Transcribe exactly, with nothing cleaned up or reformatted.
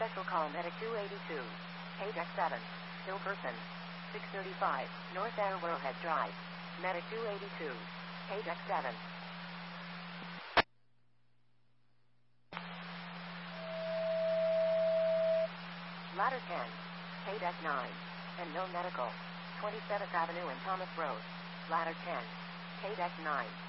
Special call Medic two eighty-two. K-Deck seven. Still person. six thirty-five. North Arrowhead Drive. Medic two eighty-two. K-Deck seven. Ladder ten. K-Deck nine. And no medical. twenty-seventh Avenue and Thomas Road. Ladder ten. K-Deck nine.